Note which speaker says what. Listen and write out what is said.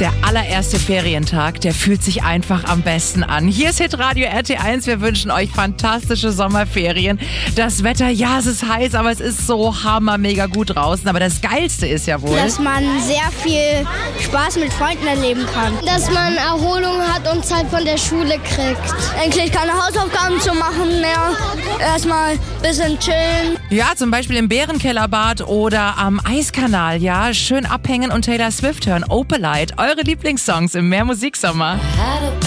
Speaker 1: Der allererste Ferientag, der fühlt sich einfach am besten an. Hier ist Hitradio RT1. Wir wünschen euch fantastische Sommerferien. Das Wetter, ja, es ist heiß, aber es ist so mega gut draußen. Aber das Geilste ist ja wohl,
Speaker 2: dass man sehr viel Spaß mit Freunden erleben kann. Dass man Erholung hat und Zeit von der Schule kriegt. Endlich keine Hausaufgaben zu machen mehr. Erstmal ein bisschen chillen.
Speaker 1: Ja, zum Beispiel im Bärenkellerbad oder am Eiskanal. Ja, schön abhängen und Taylor Swift hören. Opalite, eure Lieblingssongs im Mehr Musiksommer.